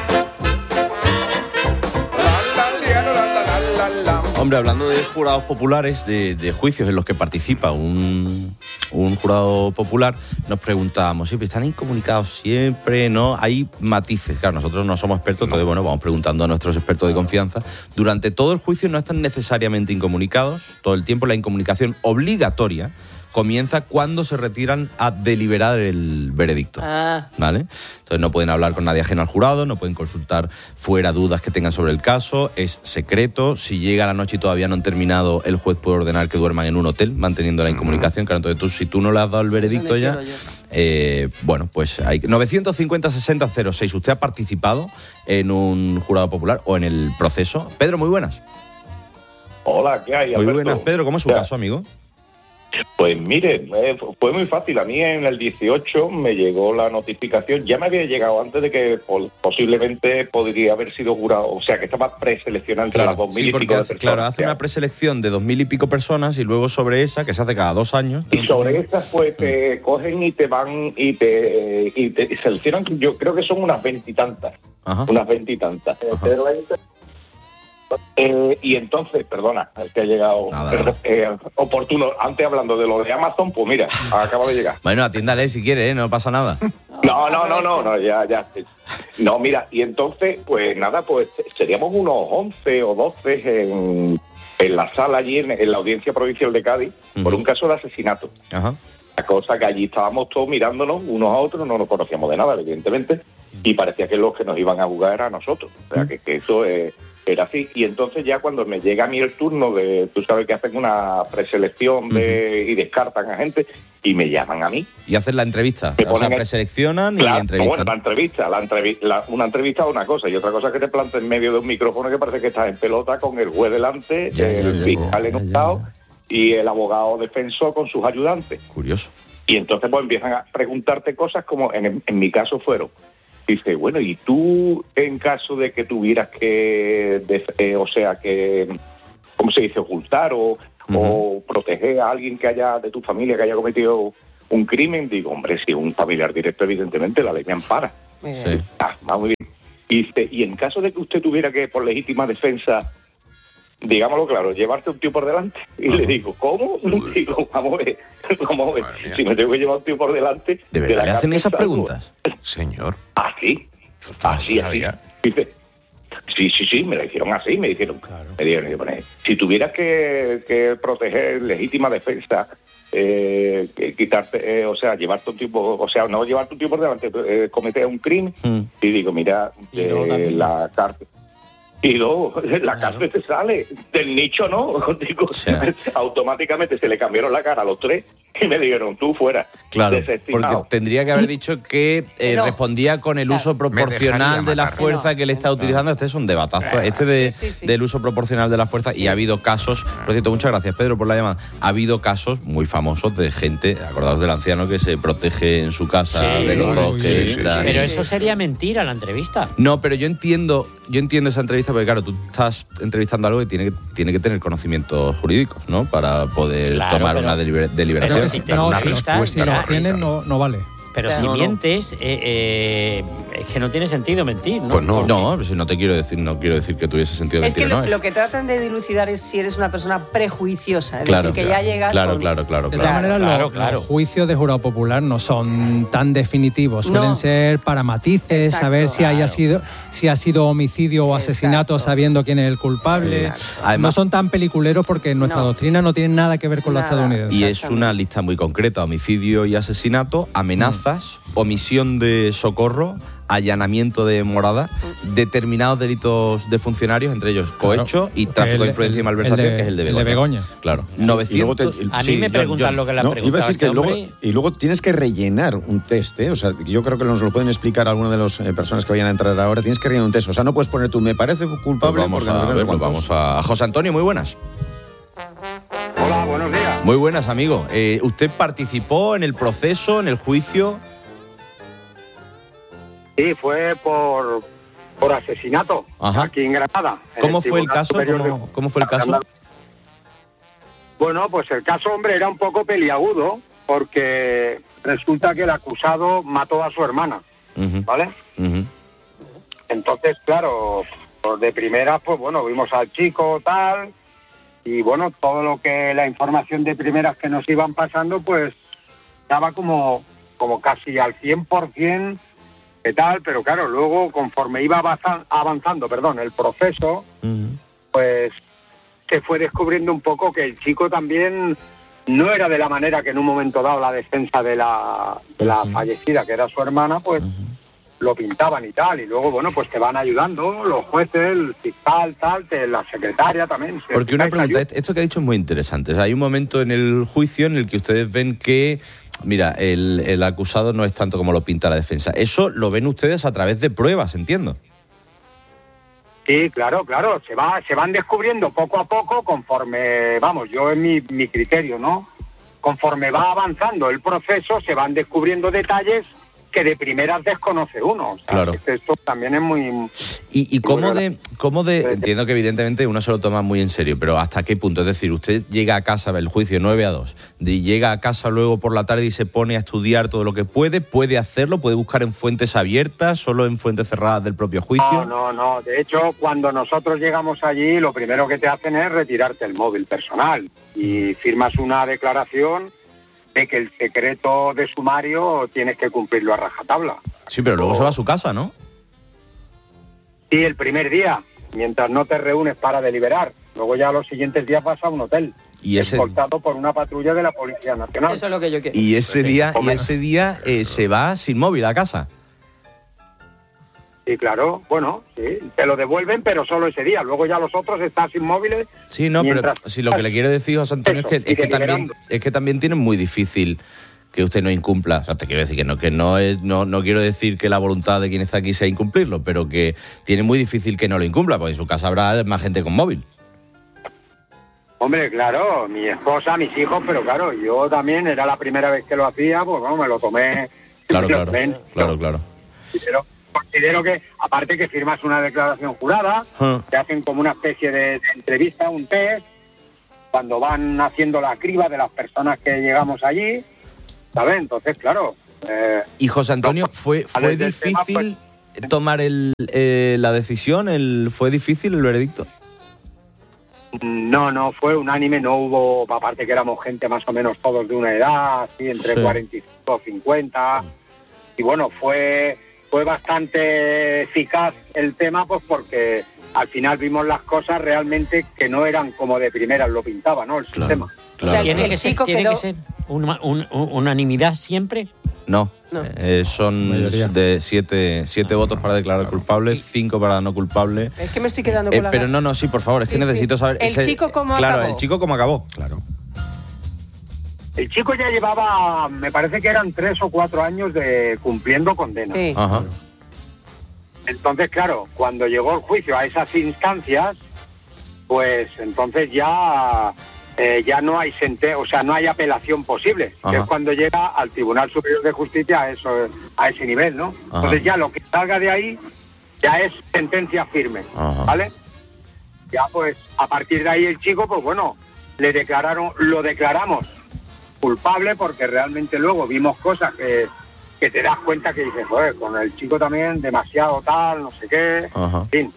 Hombre, hablando de jurados populares, de, de juicios en los que participa un, un jurado popular, nos preguntábamos, ¿sí, están incomunicados siempre? ¿No? Hay matices. Claro, nosotros no somos expertos, entonces, bueno, vamos preguntando a nuestros expertos de confianza. Durante todo el juicio no están necesariamente incomunicados. Todo el tiempo la incomunicación obligatoria comienza cuando se retiran a deliberar el veredicto. Ah. ¿Vale? Entonces no pueden hablar con nadie ajeno al jurado, no pueden consultar fuera dudas que tengan sobre el caso, es secreto. Si llega la noche y todavía no han terminado, el juez puede ordenar que duerman en un hotel, manteniendo la incomunicación. Claro, entonces tú, si tú no le has dado el veredicto ya, eh, bueno, pues hay novecientos cincuenta sesenta cero seis. ¿Usted ha participado en un jurado popular o en el proceso? Pedro, muy buenas. Hola, ¿qué hay, Muy Alberto? buenas, Pedro, ¿cómo es su Ya. caso, amigo? Pues mire, eh, fue muy fácil. A mí en el dieciocho me llegó la notificación. Ya me había llegado antes de que po- posiblemente podría haber sido jurado. O sea, que estaba preseleccionado entre las dos mil Sí, y porque pico de hace, personas. claro, hace una preselección de dos mil y pico personas y luego sobre esa, que se hace cada dos años. Y sobre estas, pues te cogen y te van y te, y te y seleccionan. Yo creo que son unas veintitantas. Unas veintitantas. Pero ahí te- Eh, y entonces, perdona, es que ha llegado perdón, eh, oportuno. Antes hablando de lo de Amazon, pues mira, acaba de llegar. Bueno, atiéndale si quiere, ¿eh? No pasa nada. No, no, no, no, no, ya, ya. No, mira, y entonces, pues nada, pues seríamos unos once o doce en, en la sala allí, en, en la Audiencia Provincial de Cádiz, por un caso de asesinato. Ajá. La cosa que allí estábamos todos mirándonos unos a otros, no nos conocíamos de nada, evidentemente, y parecía que los que nos iban a jugar eran nosotros. O sea, que, que eso eh, era así. Y entonces ya cuando me llega a mí el turno de, tú sabes que hacen una preselección de, y descartan a gente, y me llaman a mí. Y hacen la entrevista. Me O sea, ponen- preseleccionan y Claro, entrevistan. bueno, la entrevista, la entrevi- la- una entrevista es una cosa, y otra cosa es que te plantes en medio de un micrófono que parece que estás en pelota con el juez delante, Ya, ya, el ya, fiscal en un lado y el abogado defensor con sus ayudantes. Curioso. Y entonces pues empiezan a preguntarte cosas como en, en mi caso fueron, Dice, bueno, ¿y tú en caso de que tuvieras que, de, eh, o sea, que, ¿cómo se dice? Ocultar o, uh-huh. o proteger a alguien que haya de tu familia que haya cometido un crimen? Digo, hombre, si es un familiar directo, evidentemente la ley me ampara. Sí. Ah, va muy bien. Y, dice, y en caso de que usted tuviera que, por legítima defensa, digámoslo claro, llevarte un tío por delante. Y uh-huh. le digo, ¿cómo? Digo, vamos a ver, vamos a ver. Si me tengo que llevar un tío por delante... ¿De verdad de le hacen esas salgo. preguntas? Señor. Así, así, así. Dice, sí, sí, sí, me lo hicieron así, me dijeron, claro. me dijeron, si tuvieras que, que proteger legítima defensa, eh, quitarte, eh, o sea, llevarte un tipo, o sea, no llevarte un tipo por delante, eh, cometer un crimen, mm. y digo, mira, de la cárcel. Y luego, la cárcel te sale, del nicho no, digo, o sea. automáticamente se le cambiaron la cara a los tres y me dijeron, tú fuera. Claro, porque tendría que haber dicho que eh, no. respondía con el claro. uso proporcional de la fuerza no. que él está no. utilizando. Este es un debatazo, este de, sí, sí, sí. del uso proporcional de la fuerza, sí. y ha habido casos, por cierto, muchas gracias Pedro por la llamada, ha habido casos muy famosos de gente, acordaos del anciano que se protege en su casa sí. de los dos que sí, sí, Pero eso sería mentira, la entrevista. No, pero yo entiendo, yo entiendo esa entrevista porque claro, tú estás entrevistando algo que tiene que, tiene que tener conocimientos jurídicos, ¿no? Para poder claro, tomar pero, una deliber- deliberación. Pero si te no, si, no, si los tienes, no, no vale. Pero claro, si no, mientes, eh, eh, es que no tiene sentido mentir, ¿no? Pues no, no, si no te quiero decir, no quiero decir que tuviese sentido es mentir. Es que lo, no, lo que tratan de dilucidar es si eres una persona prejuiciosa, es claro, decir, que claro, ya llegas claro, con... claro, claro, De todas claro, maneras, claro, los, claro. los juicios de jurado popular no son tan definitivos, suelen no. ser para matices, Exacto, saber si claro. haya sido si ha sido homicidio o asesinato, Exacto. sabiendo quién es el culpable. Además, no son tan peliculeros porque nuestra no. doctrina no tiene nada que ver con nada. la estadounidense. Y es una lista muy concreta: homicidio y asesinato, amenazas, mm. omisión de socorro, allanamiento de morada, determinados delitos de funcionarios, entre ellos cohecho claro, y tráfico de influencia el, y malversación, de, que es el de Begoña. El de Begoña. Claro. novecientos Te, a mí sí, me preguntan yo, lo que le han no, preguntado iba a decir que luego, y luego tienes que rellenar un test, ¿eh? O sea, yo creo que nos lo pueden explicar algunas de las eh, personas que vayan a entrar ahora. Tienes que rellenar un test. O sea, no puedes poner tú, me parece culpable. Pues vamos, a, ver, pues vamos a José Antonio, muy buenas. Hola, buenos días. Muy buenas, amigo. Eh, ¿Usted participó en el proceso, en el juicio? Sí, fue por, por asesinato. Ajá. Aquí en Granada. ¿Cómo fue el caso? ¿Cómo, ¿Cómo fue el caso? Bueno, pues el caso, hombre, era un poco peliagudo porque resulta que el acusado mató a su hermana, uh-huh. ¿vale? Uh-huh. Entonces, claro, pues de primera, pues bueno, vimos al chico, tal, y bueno, todo lo que la información de primeras que nos iban pasando, pues estaba como, como casi al cien por ciento de tal, pero claro, luego conforme iba avanzando, avanzando perdón, el proceso, uh-huh. pues se fue descubriendo un poco que el chico también no era de la manera que en un momento dado la defensa de la, de la uh-huh. fallecida, que era su hermana, pues uh-huh. lo pintaban y tal, y luego, bueno, pues te van ayudando los jueces, el fiscal, tal, te, la secretaria también. Porque una pregunta, esto que ha dicho es muy interesante. O sea, hay un momento en el juicio en el que ustedes ven que, mira, el, el acusado no es tanto como lo pinta la defensa. Eso lo ven ustedes a través de pruebas, entiendo. Sí, claro, claro, se va, se van descubriendo poco a poco conforme, vamos, yo en mi, mi criterio, ¿no? Conforme va avanzando el proceso, se van descubriendo detalles que de primeras desconoce uno. O sea, claro. Esto también es muy... ¿Y, y cómo de, cómo de...? Entiendo que evidentemente uno se lo toma muy en serio, pero ¿hasta qué punto? Es decir, usted llega a casa, el juicio nueve a dos, y llega a casa luego por la tarde y se pone a estudiar todo lo que puede, ¿puede hacerlo? ¿Puede buscar en fuentes abiertas, solo en fuentes cerradas del propio juicio? No, no, no. De hecho, cuando nosotros llegamos allí, lo primero que te hacen es retirarte el móvil personal y firmas una declaración de que el secreto de sumario tienes que cumplirlo a rajatabla. Sí, pero luego o... se va a su casa, ¿no? Sí, el primer día, mientras no te reúnes para deliberar. Luego ya los siguientes días vas a un hotel. Y ese... escoltado por una patrulla de la Policía Nacional. Eso es lo que yo quiero. Y ese día, y ese día eh, se va sin móvil a casa. Sí, claro, bueno, sí, te lo devuelven, pero solo ese día. Luego ya los otros están sin móviles. Sí, no, mientras... pero si lo que le quiero decir, José Antonio, Eso, es, que, es, que también, es que también tienen muy difícil que usted no incumpla. O sea, te quiero decir que no, que no es, no, no quiero decir que la voluntad de quien está aquí sea incumplirlo, pero que tiene muy difícil que no lo incumpla, porque en su casa habrá más gente con móvil. Hombre, claro, mi esposa, mis hijos, pero claro, yo también era la primera vez que lo hacía, pues bueno, me lo tomé. Claro, claro, claro, claro. Pero, considero que, aparte que firmas una declaración jurada, Ah. te hacen como una especie de, de entrevista, un test, cuando van haciendo la criba de las personas que llegamos allí, ¿sabes? Entonces, claro... Eh, Y José Antonio, ¿fue, fue del tema, difícil tomar el, eh, la decisión? El, ¿Fue difícil el veredicto? No, no, fue unánime, no hubo, aparte que éramos gente más o menos todos de una edad, así, entre Sí. cuarenta y cinco, cincuenta, y bueno, fue, fue bastante eficaz el tema, pues porque al final vimos las cosas realmente que no eran como de primeras lo pintaba, ¿no? El sistema. Claro. ¿Tiene, el que ser, chico ¿tiene quedó- que ser una, un- un- unanimidad siempre? No, Eh, son Mayoría. de siete, siete votos para declarar culpable, cinco para no culpable. Es que me estoy quedando Eh, con la... pero no, no, sí, por favor, es que Sí, sí. necesito saber... ¿El chico cómo Claro, acabó? el chico cómo acabó. Claro. El chico ya llevaba, me parece que eran tres o cuatro años de cumpliendo condena. Sí. Ajá. Entonces, claro, cuando llegó el juicio a esas instancias, pues entonces ya eh, ya no hay sente o sea, no hay apelación posible, Ajá. que es cuando llega al Tribunal Superior de Justicia a eso, a ese nivel, ¿no? Ajá. Entonces ya lo que salga de ahí ya es sentencia firme, Ajá. ¿vale? Ya pues a partir de ahí el chico, pues bueno, le declararon, lo declaramos culpable porque realmente luego vimos cosas que, que te das cuenta que dices, joder, con el chico también demasiado tal, no sé qué, Ajá. en fin.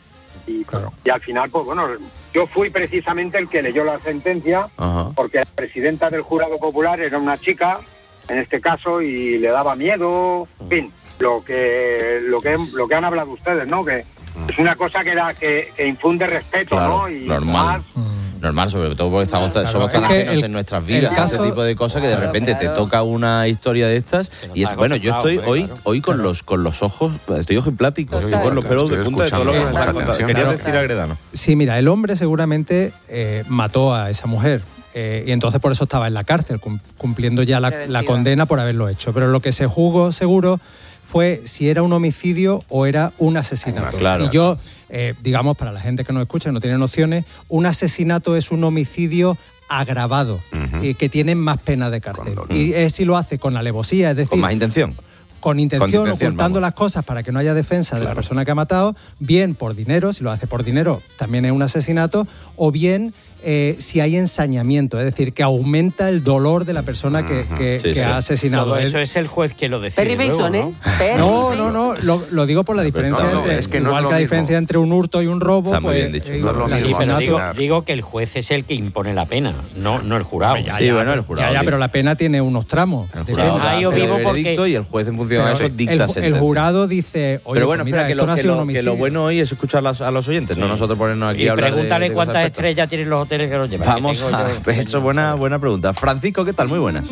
Y, y al final, pues bueno, yo fui precisamente el que leyó la sentencia Ajá. porque la presidenta del jurado popular era una chica, en este caso, y le daba miedo, en fin, lo que lo que lo que han hablado ustedes, ¿no? Que es una cosa que da que, que infunde respeto, Claro, ¿no? Y normal. Normal, sobre todo porque estamos, tan- somos tan Es que ajenos el- en nuestras el vidas, caso- este tipo de cosas, que de Claro, repente claro. te toca una historia de estas. Y es- bueno, yo estoy acostumbrado, hoy, hombre, hoy con los con los ojos, estoy ojiplático, Total. con los pelos de Estoy punta de todo lo que escuchando me con has mucha contado. atención. Querías Claro. decir, Agredano. Sí, mira, el hombre seguramente eh, mató a esa mujer. eh, y entonces por eso estaba en la cárcel, cum- cumpliendo ya la, Preventiva. la condena por haberlo hecho. Pero lo que se juzgó seguro fue si era un homicidio o era un asesinato. Claro. Y yo, eh, digamos, para la gente que no escucha y no tiene nociones, un asesinato es un homicidio agravado, eh, que tiene más pena de cárcel. Y es si lo hace con alevosía, es decir, Con más intención. con intención, Con intención, ocultando vamos. las cosas para que no haya defensa de la persona que ha matado, bien por dinero, si lo hace por dinero también es un asesinato, o bien eh, si hay ensañamiento, es decir, que aumenta el dolor de la persona que, que- Sí, que sí. ha asesinado. Todo Es- eso es el juez que lo decide. Perry luego, Mason, ¿no? ¿eh? Perry No, Mason. no, no, lo, lo digo por la diferencia no, no, entre, es que no es igual lo que la mismo. diferencia entre un hurto y un robo, Está muy pues bien dicho. eh, No es lo el mismo Sí, pero asesinato- digo, asesinar. digo que el juez es el que impone la pena, no, no el jurado. Ya, Sí, ya, bueno, el pero- jurado, ya, ya, sí. pero la pena tiene unos tramos. El de jurado pena. Ah, yo hace el vivo porque- veredicto y el juez, en función de Pero eso, el, dicta el sentencia. jurado dice, oye, Pero bueno, pues mira, espera, que esto lo, no ha que, sido un lo, que lo homicidio. bueno hoy es escuchar las- a los oyentes, no nosotros ponernos aquí Y a hablar de- pregúntale de cuántas cosas expertas. estrellas tienen los hoteles que los llevan. que Vamos tengo a... yo- He hecho buena, buena pregunta. Francisco, ¿qué tal? Muy buenas.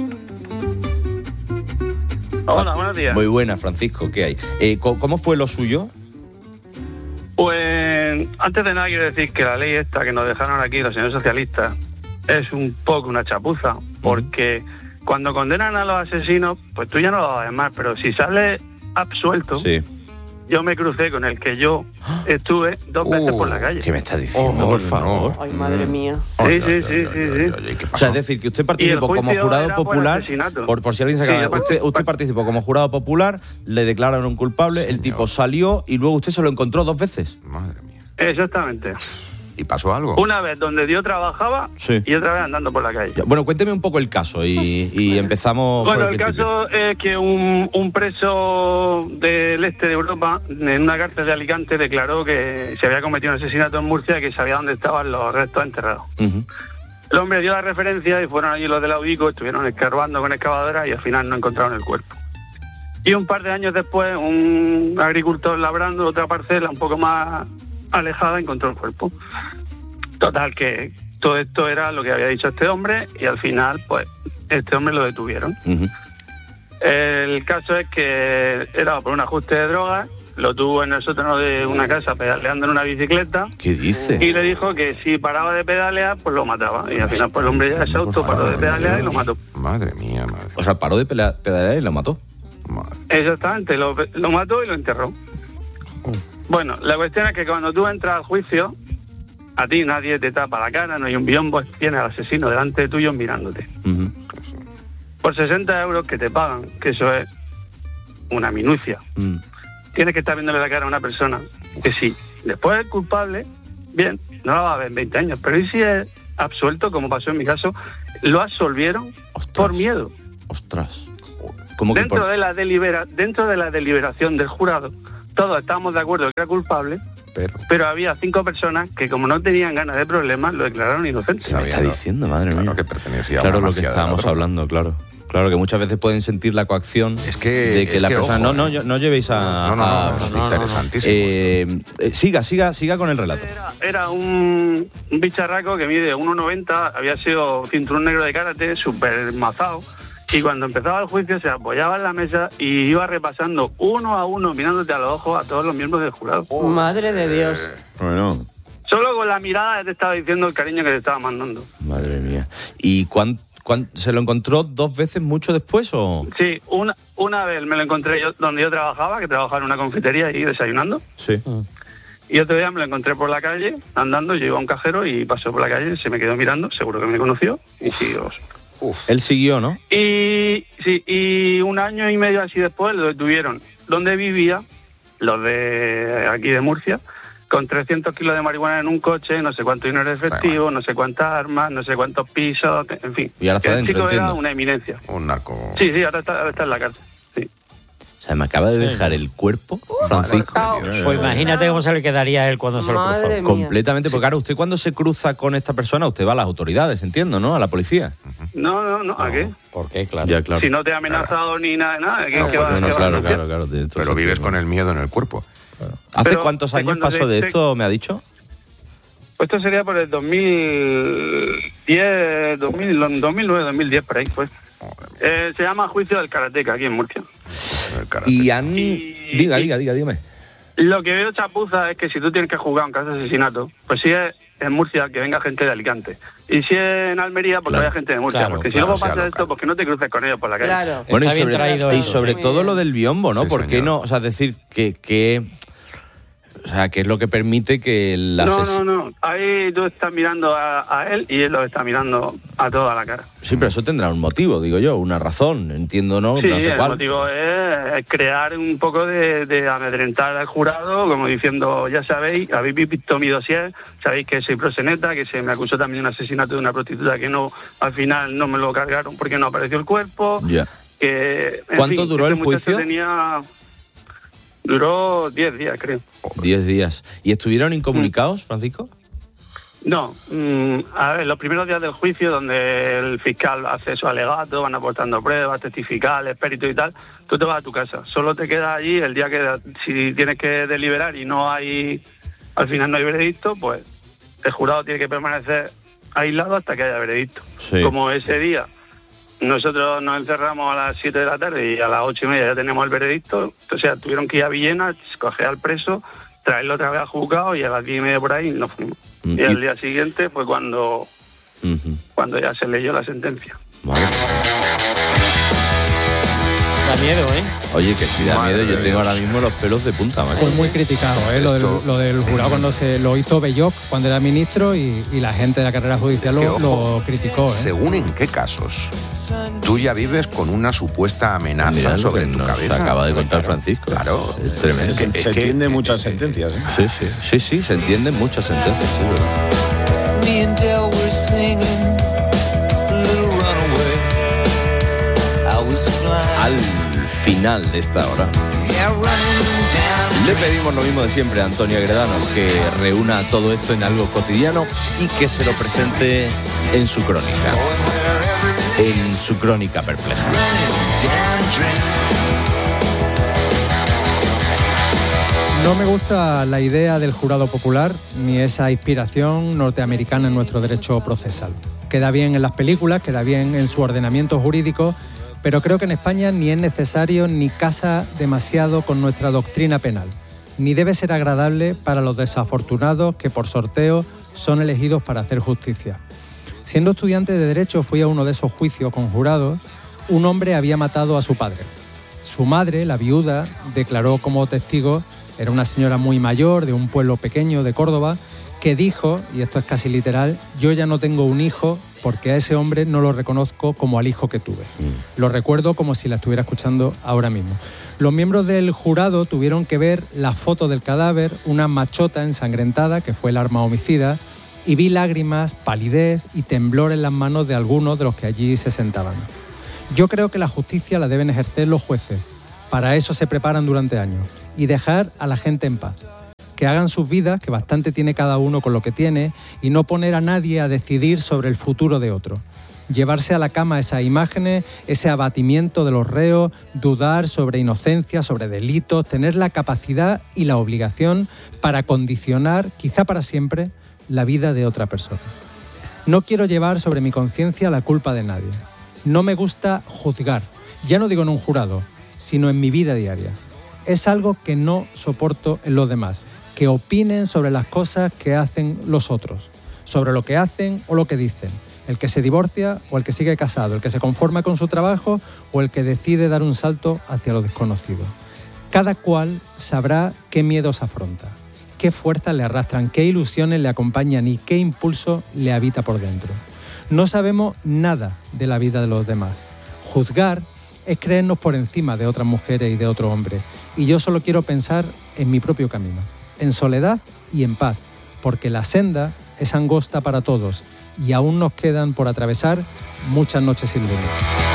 Hola, buenos días. Muy buenas, Francisco, ¿qué hay? Eh, ¿cómo, cómo fue lo suyo? Pues antes de nada quiero decir que la ley esta que nos dejaron aquí los señores socialistas es un poco una chapuza, porque cuando condenan a los asesinos, pues tú ya no lo vas a llamar, pero si sale absuelto, Sí. yo me crucé con el que yo estuve dos veces por la calle. ¿Qué me está diciendo, Oh, por no. favor? Ay, madre mía. Sí, sí, sí, sí, sí. O sea, es decir, que usted participó Y el como juicio jurado era por popular, asesinato. por, por si alguien se Sí, acaba, yo par- usted, usted participó como jurado popular, le declararon un culpable, el tipo salió y luego usted se lo encontró dos veces. Madre mía. Exactamente. ¿Y pasó algo? Una vez donde yo trabajaba Sí. y otra vez andando por la calle. Ya, bueno, cuénteme un poco el caso y, y empezamos Bueno, por el principio. caso es que un, un preso del este de Europa, en una cárcel de Alicante, declaró que se había cometido un asesinato en Murcia y que sabía dónde estaban los restos enterrados. Ujú. El hombre dio la referencia y fueron allí los de la UBICO, estuvieron escarbando con excavadoras y al final no encontraron el cuerpo. Y un par de años después, un agricultor labrando otra parcela un poco más alejada encontró el cuerpo. Total, que todo esto era lo que había dicho este hombre y al final, pues, este hombre lo detuvieron. Ujú. El caso es que era por un ajuste de drogas, lo tuvo en el sótano de una casa pedaleando en una bicicleta ¿Qué dice? y le dijo que si paraba de pedalear, pues lo mataba. Y al final, pues el hombre ya se auto paró de pedalear y lo mató. Madre mía, madre. O sea, paró de pelea- pedalear y lo mató. Exactamente, lo, lo mató y lo enterró. Bueno, la cuestión es que cuando tú entras al juicio, a ti nadie te tapa la cara, no hay un biombo, tiene al asesino delante tuyo mirándote. Ujú. Por sesenta euros que te pagan, que eso es una minucia. Mm. tienes que estar viéndole la cara a una persona que sí, después es culpable, bien, no la va a ver en veinte años, pero ¿y si es absuelto, como pasó en mi caso? Lo absolvieron Ostras. por miedo. Ostras. ¿Cómo que dentro, por... de la delibera, dentro de la deliberación del jurado, todos estábamos de acuerdo que era culpable, pero, pero había cinco personas que, como no tenían ganas de problemas, lo declararon inocente. ¿Qué me está diciendo, madre mía? Claro, que pertenecía claro, a una lo que estábamos de hablando, claro. Claro, que muchas veces pueden sentir la coacción es que, de que es la que, persona... ojo, no, no, no llevéis a... No, no, no, a, no, no, no, interesantísimo. Eh, eh, siga, siga, siga con el relato. Era, era un, un bicharraco que mide uno noventa, había sido cinturón negro de karate, súper mazado, y cuando empezaba el juicio se apoyaba en la mesa y iba repasando uno a uno, mirándote a los ojos a todos los miembros del jurado. Oh, madre de Dios. Bueno... Solo con la mirada te estaba diciendo el cariño que te estaba mandando. Madre mía. ¿Y cuánto? ¿Se lo encontró dos veces mucho después o...? Sí, una, una vez me lo encontré yo donde yo trabajaba, que trabajaba en una confitería y desayunando. Sí. Y otro día me lo encontré por la calle, andando, yo iba a un cajero y pasó por la calle, se me quedó mirando, seguro que me conoció, y siguió. Uf. Él siguió, ¿no? Y, sí, y un año y medio así después lo detuvieron donde vivía, los de aquí de Murcia, con trescientos kilos de marihuana en un coche, no sé cuánto dinero efectivo, no sé cuántas armas, no sé cuántos pisos, en fin. Y ahora está el dentro, chico entiendo. era una eminencia. Un narco. Sí, sí, ahora está, ahora está en la cárcel. Sí. O sea, me acaba de dejar el cuerpo, Francisco. Pues imagínate cómo se le quedaría a él cuando se lo cruzó. Madre mía. Completamente, porque ahora usted cuando se cruza con esta persona, usted va a las autoridades, entiendo, ¿no? A la policía. No, no, no, ¿a qué? ¿Por qué? Claro. Ya, claro. Si no te ha amenazado ni nada, nada. ¿qué- No, qué pues va- no, qué no, va a Claro, denunciar? claro, claro. tiene todo Pero sentido. vives con el miedo en el cuerpo. ¿Hace Pero, cuántos ¿de años cuándo pasó se- de se- esto, me ha dicho? Pues esto sería por el dos mil diez, dos mil, dos mil nueve, dos mil diez, por ahí, pues. Eh, se llama Juicio del Karateca, aquí en Murcia. Y han... Diga, diga, diga, dígame. Lo que veo chapuza es que si tú tienes que jugar un caso de asesinato, pues si es en Murcia, que venga gente de Alicante. Y si es en Almería, pues Claro, que vaya gente de Murcia. claro, porque claro, si luego sea pasa local. esto, pues que no te cruces con ellos por la calle. Claro. Bueno, y Está bien sobre, traído y eso. sobre Muy todo bien. lo del biombo, ¿no? Sí, ¿Por qué señor. no? O sea, decir que... que o sea, que es lo que permite que el No, asesino... no, no. Ahí tú estás mirando a, a él y él lo está mirando a toda la cara. Sí, pero eso tendrá un motivo, digo yo, una razón, entiendo, ¿no? Sí, no sé el cuál. motivo es crear un poco de, de amedrentar al jurado, como diciendo, ya sabéis, habéis visto mi dossier, sabéis que soy proxeneta, que se me acusó también de un asesinato de una prostituta que no, al final no me lo cargaron porque no apareció el cuerpo. Ya. Que, en ¿Cuánto fin, duró este el muchacho juicio? Tenía, duró diez días, creo. Diez días. ¿Y estuvieron incomunicados, Francisco? No, mm, a ver, los primeros días del juicio, donde el fiscal hace su alegato, van aportando pruebas, testificales, peritos y tal, tú te vas a tu casa. Solo te quedas allí el día que, si tienes que deliberar y no hay, al final no hay veredicto, pues el jurado tiene que permanecer aislado hasta que haya veredicto. Sí. Como ese día nosotros nos encerramos a las siete de la tarde y a las ocho y media ya tenemos el veredicto, o sea, tuvieron que ir a Villena, coger al preso, traerlo otra vez al juzgado y a las diez y media por ahí nos fuimos. Mm, Y y- al día siguiente fue cuando, Ujú. cuando ya se leyó la sentencia. Vale. Da miedo, ¿eh? Oye, que si da Madre miedo, yo de tengo Dios. ahora mismo los pelos de punta, macho. Fue muy criticado, ¿eh? Lo, Esto- del, lo del jurado cuando se lo hizo Belloc cuando era ministro y, y la gente de la carrera judicial Que, lo, ojo, lo criticó. ¿eh? Según en qué casos tú ya vives con una supuesta amenaza Mira lo sobre que tu nos cabeza. acaba de contar Francisco. Claro. Es tremendo. Es que- Se es que- entienden muchas sentencias, ¿eh? Sí, sí, sí, sí, se entienden muchas sentencias, sí, ¿verdad? Me and Dale were singing Little Runaway. I was flying. Al final de esta hora Yeah, running down. le pedimos lo mismo de siempre a Antonio Agredano, que reúna todo esto en algo cotidiano y que se lo presente en su crónica, en su crónica perpleja. No me gusta la idea del jurado popular ni esa inspiración norteamericana en nuestro derecho procesal. Queda bien en las películas, queda bien en su ordenamiento jurídico, pero creo que en España ni es necesario ni casa demasiado con nuestra doctrina penal, ni debe ser agradable para los desafortunados que por sorteo son elegidos para hacer justicia. Siendo estudiante de Derecho fui a uno de esos juicios con jurados. Un hombre había matado a su padre. Su madre, la viuda, declaró como testigo, era una señora muy mayor de un pueblo pequeño de Córdoba, que dijo, y esto es casi literal, yo ya no tengo un hijo porque a ese hombre no lo reconozco como al hijo que tuve. Mm. Lo recuerdo como si la estuviera escuchando ahora mismo. Los miembros del jurado tuvieron que ver la foto del cadáver, una machota ensangrentada, que fue el arma homicida, y vi lágrimas, palidez y temblor en las manos de algunos de los que allí se sentaban. Yo creo que la justicia la deben ejercer los jueces. Para eso se preparan durante años. Y dejar a la gente en paz. Que hagan sus vidas, que bastante tiene cada uno con lo que tiene, y no poner a nadie a decidir sobre el futuro de otro. Llevarse a la cama esas imágenes, ese abatimiento de los reos, dudar sobre inocencia, sobre delitos, tener la capacidad y la obligación para condicionar, quizá para siempre, la vida de otra persona. No quiero llevar sobre mi conciencia la culpa de nadie. No me gusta juzgar, ya no digo en un jurado, sino en mi vida diaria. Es algo que no soporto en los demás, que opinen sobre las cosas que hacen los otros, sobre lo que hacen o lo que dicen, el que se divorcia o el que sigue casado, el que se conforma con su trabajo o el que decide dar un salto hacia lo desconocido. Cada cual sabrá qué miedos afronta, qué fuerzas le arrastran, qué ilusiones le acompañan y qué impulso le habita por dentro. No sabemos nada de la vida de los demás. Juzgar es creernos por encima de otras mujeres y de otros hombres. Y yo solo quiero pensar en mi propio camino, en soledad y en paz, porque la senda es angosta para todos y aún nos quedan por atravesar muchas noches sin luna.